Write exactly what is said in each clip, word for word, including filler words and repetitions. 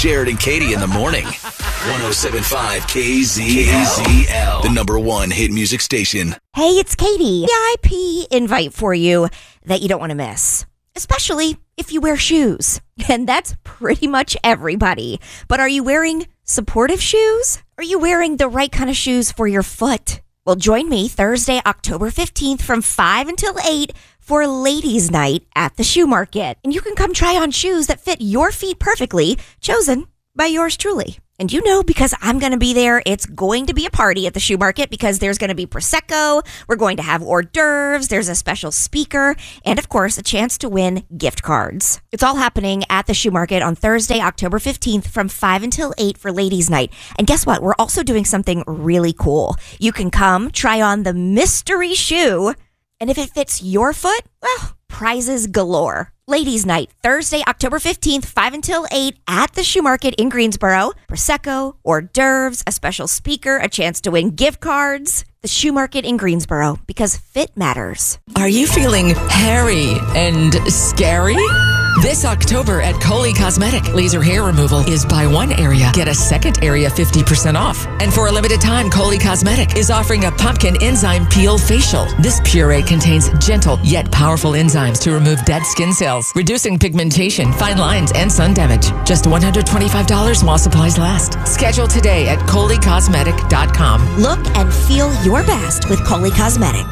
Jared and Katie in the morning. one oh seven point five K Z L, the number one hit music station. Hey, it's Katie. V I P invite for you that you don't want to miss, especially if you wear shoes. And that's pretty much everybody. But are you wearing supportive shoes? Are you wearing the right kind of shoes for your foot? Well, join me Thursday, October fifteenth from five until eight for Ladies' Night at the Shoe Market. And you can come try on shoes that fit your feet perfectly, chosen by yours truly. And you know, because I'm going to be there, it's going to be a party at the Shoe Market because there's going to be Prosecco, we're going to have hors d'oeuvres, there's a special speaker, and of course, a chance to win gift cards. It's all happening at the Shoe Market on Thursday, October fifteenth from five until eight for Ladies' Night. And guess what? We're also doing something really cool. You can come try on the mystery shoe, and if it fits your foot, well, prizes galore. Ladies' Night, Thursday, October fifteenth, five until eight at the Shoe Market in Greensboro. Prosecco, hors d'oeuvres, a special speaker, a chance to win gift cards. The Shoe Market in Greensboro, because fit matters. Are you feeling hairy and scary? This October at Coley Cosmetic, laser hair removal is buy one area, get a second area fifty percent off. And for a limited time, Coley Cosmetic is offering a pumpkin enzyme peel facial. This puree contains gentle yet powerful enzymes to remove dead skin cells, reducing pigmentation, fine lines, and sun damage. Just one hundred twenty-five dollars while supplies last. Schedule today at coley cosmetic dot com. Look and feel your best with Coley Cosmetic.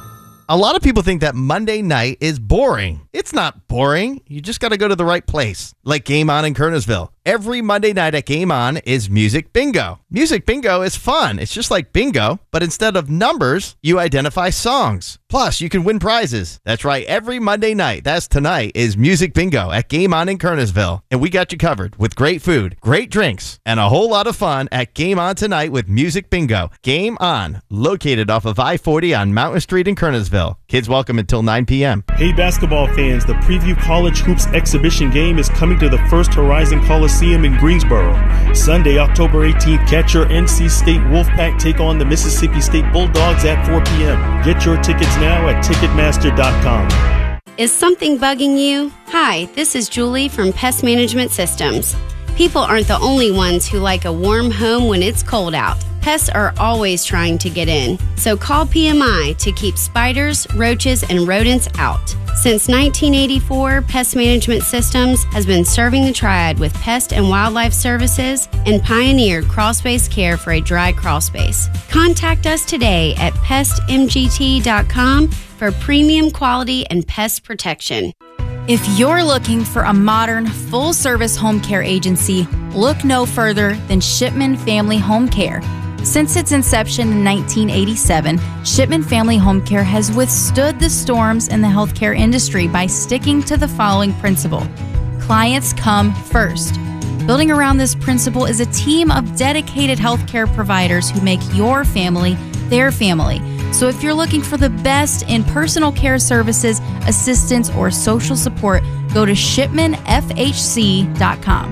A lot of people think that Monday night is boring. It's not boring. You just got to go to the right place, like Game On in Kernersville. Every Monday night at Game On is Music Bingo. Music Bingo is fun. It's just like bingo, but instead of numbers, you identify songs. Plus, you can win prizes. That's right. Every Monday night, that's tonight, is Music Bingo at Game On in Kernersville. And we got you covered with great food, great drinks, and a whole lot of fun at Game On tonight with Music Bingo. Game On, located off of I forty on Mountain Street in Kernersville. Kids welcome until nine p.m. Hey basketball fans, the Preview College Hoops exhibition game is coming to the First Horizon Coliseum in Greensboro. Sunday, October eighteenth, catch your N C State Wolfpack take on the Mississippi State Bulldogs at four p.m. Get your tickets now at ticketmaster dot com. Is something bugging you? Hi, this is Julie from Pest Management Systems. People aren't the only ones who like a warm home when it's cold out. Pests are always trying to get in, so call P M I to keep spiders, roaches, and rodents out. Since nineteen eighty-four, Pest Management Systems has been serving the Triad with pest and wildlife services and pioneered crawlspace care for a dry crawlspace. Contact us today at pest m g t dot com for premium quality and pest protection. If you're looking for a modern, full-service home care agency, look no further than Shipman Family Home Care. Since its inception in nineteen eighty-seven, Shipman Family Home Care has withstood the storms in the healthcare industry by sticking to the following principle. Clients come first. Building around this principle is a team of dedicated healthcare providers who make your family their family. So if you're looking for the best in personal care services, assistance, or social support, go to shipman f h c dot com.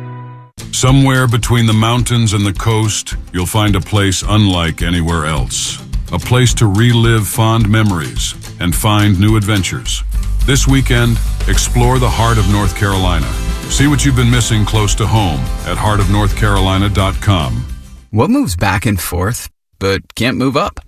Somewhere between the mountains and the coast, you'll find a place unlike anywhere else. A place to relive fond memories and find new adventures. This weekend, explore the heart of North Carolina. See what you've been missing close to home at heart of north carolina dot com. What moves back and forth, but can't move up?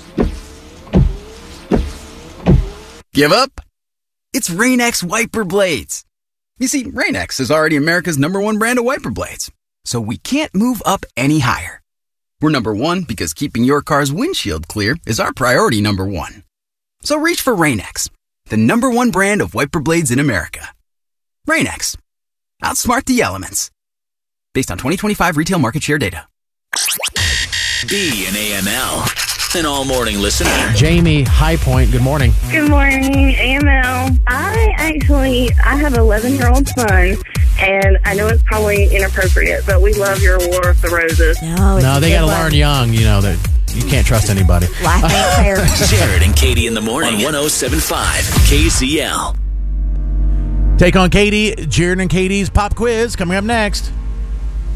Give up? It's Rain-X wiper blades. You see, Rain-X is already America's number one brand of wiper blades, so we can't move up any higher. We're number one because keeping your car's windshield clear is our priority number one. So reach for Rain-X, the number one brand of wiper blades in America. Rain-X. Outsmart the elements. Based on twenty twenty-five retail market share data. B and A M L, an all-morning listener. Jamie, High Point, good morning. Good morning, A M L. I actually, I have an eleven-year-old son, and I know it's probably inappropriate, but we love your War of the Roses. No, no they got to learn young, you know, that you can't trust anybody. Life ain't fair. Jared and Katie in the morning on one oh seven point five K Z L. Take on Katie, Jared and Katie's pop quiz coming up next.